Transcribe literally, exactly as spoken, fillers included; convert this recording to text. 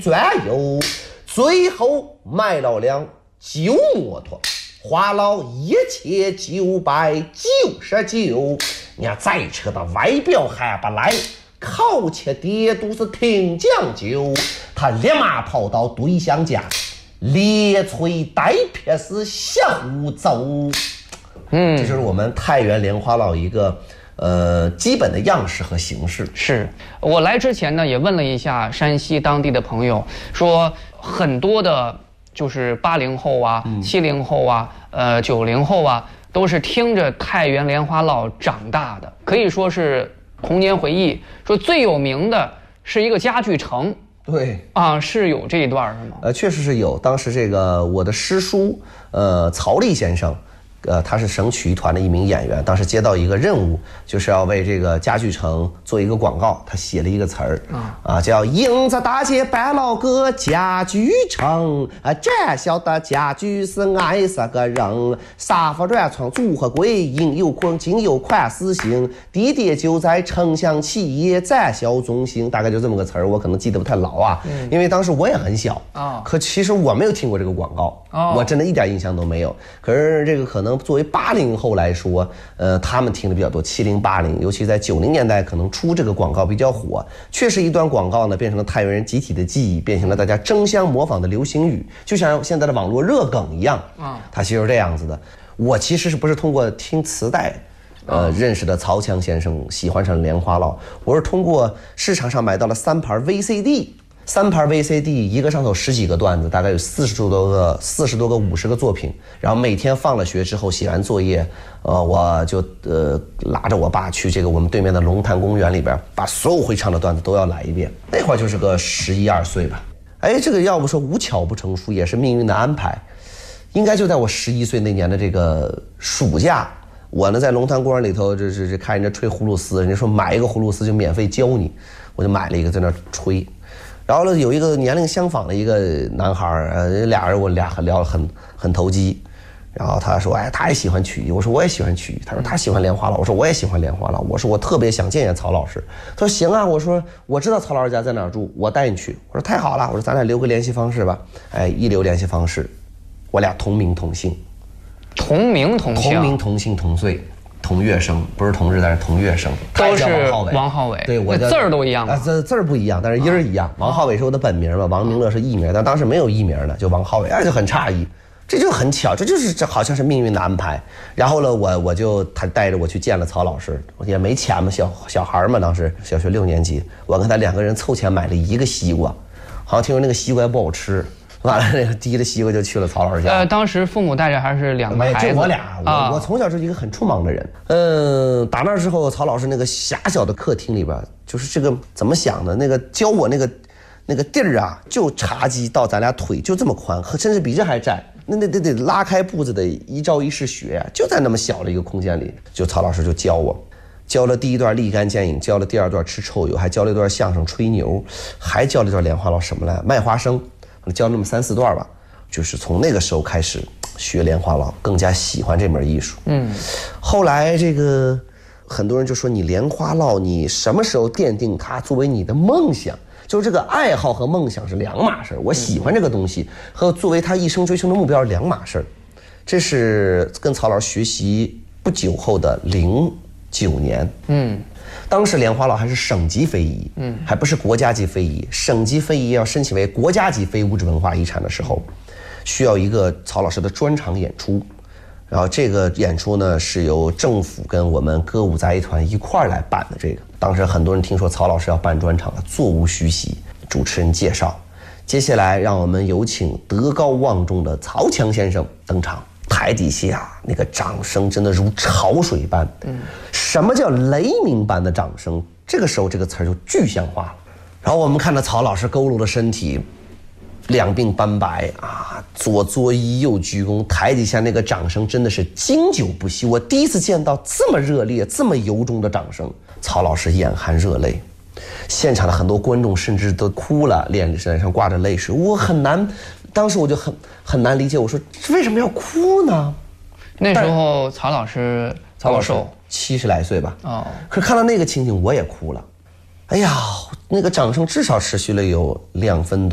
转悠，最后卖了辆旧摩托，花了一千九百九十九。你看这车的外表还不赖，烤漆的都是挺讲究。他立马跑到对象家，连吹带撇是小胡诌。嗯，这就是我们太原莲花落一个呃基本的样式和形式。 是我来之前呢，也问了一下山西当地的朋友，说很多的就是八零后啊、七零后啊、呃九零后啊，都是听着太原莲花落长大的，可以说是童年回忆。说最有名的是一个家具城。 对啊，是有这一段是吗？ 呃，确实是有。当时这个我的师叔，呃，曹立先生，呃，他是省曲艺团的一名演员。当时接到一个任务，就是要为这个家具城做一个广告。他写了一个词儿啊，啊，叫迎着大街摆了个家具城，啊，窄小的家具是挨十个人，沙发软床组合柜，应有款尽有款式型，地点就在城乡企业展销中心。大概就这么个词儿，我可能记得不太牢啊，嗯、因为当时我也很小啊，可其实我没有听过这个广告，哦、我真的一点印象都没有。可是这个可能作为八零后来说，呃，他们听的比较多，七零八零，尤其在九零年代，可能出这个广告比较火。确实，一段广告呢，变成了太原人集体的记忆，变成了大家争相模仿的流行语，就像现在的网络热梗一样啊。它其实是这样子的。我其实是不是通过听磁带，呃，认识的曹强先生，喜欢上莲花落，我是通过市场上买到了三盘 V C D。三盘 V C D， 一个上头十几个段子，大概有四十多个、四十多个、五十个作品。然后每天放了学之后，写完作业，呃，我就呃拉着我爸去这个我们对面的龙潭公园里边，把所有会唱的段子都要来一遍。那会儿就是个十一二岁吧。哎，这个要不说无巧不成书，也是命运的安排。应该就在我十一岁那年的这个暑假，我呢在龙潭公园里头，这这这看人家吹葫芦丝，人家说买一个葫芦丝就免费教你，我就买了一个在那吹。然后呢，有一个年龄相仿的一个男孩，呃，俩人我俩聊得很很投机。然后他说，哎，他也喜欢曲艺。我说我也喜欢曲艺。他说他喜欢莲花落。我说我也喜欢莲花落。我说我特别想见见曹老师。他说行啊。我说我知道曹老师家在哪儿住，我带你去。我说太好了。我说咱俩留个联系方式吧。哎，一留联系方式，我俩同名同姓。 同名同姓。 同名同姓同岁。同月生，不是同日，但是同月生， 都是王浩伟。王浩伟， 对，我字儿都一样啊， 字字儿不一样，但是音儿一样。啊、王浩伟是我的本名嘛，王明乐是艺名，但当时没有艺名的，就王浩伟，哎，就很诧异，这就很巧，这就是这好像是命运的安排。然后呢，我我就他带着我去见了曹老师，也没钱嘛，小小孩嘛，当时小学六年级，我跟他两个人凑钱买了一个西瓜，好像听说那个西瓜也不好吃。完了，那个提着西瓜就去了曹老师家。 呃，当时父母带着还是两个孩子， 就我俩，我、啊、我从小就是一个很冲忙的人。嗯，打那之后，曹老师那个狭小的客厅里边，就是这个怎么想的？那个教我那个那个地儿啊，就茶几到咱俩腿就这么宽，甚至比这还窄。那那得得拉开步子的一朝一夕学呀、啊，就在那么小的一个空间里，就曹老师就教我。教了第一段立竿见影，教了第二段吃臭油，还教了一段相声吹牛，还教了一段莲花落什么来卖花生。教那么三四段吧，就是从那个时候开始学莲花落，更加喜欢这门艺术。嗯，后来这个很多人就说你莲花落，你什么时候奠定它作为你的梦想？就是这个爱好和梦想是两码事。我喜欢这个东西和作为他一生追求的目标是两码事。这是跟曹老师学习不久后的零九年。嗯。当时莲花落还是省级非遗，嗯，还不是国家级非遗。省级非遗要申请为国家级非物质文化遗产的时候，需要一个曹老师的专场演出。然后这个演出呢，是由政府跟我们歌舞杂艺团一块儿来办的。这个当时很多人听说曹老师要办专场了，座无虚席。主持人介绍，接下来让我们有请德高望重的曹强先生登场。台底下那个掌声真的如潮水般，嗯，什么叫雷鸣般的掌声？这个时候这个词儿就具象化了。然后我们看到曹老师佝偻的身体，两鬓斑白啊，左作揖右鞠躬，台底下那个掌声真的是经久不息。我第一次见到这么热烈、这么由衷的掌声。曹老师眼含热泪，现场的很多观众甚至都哭了，脸上挂着泪水。我很难。当时我就很很难理解，我说为什么要哭呢？ 那时候曹老师曹老师七十来岁吧，哦，可是看到那个情景我也哭了。哎呀，那个掌声至少持续了有两分多。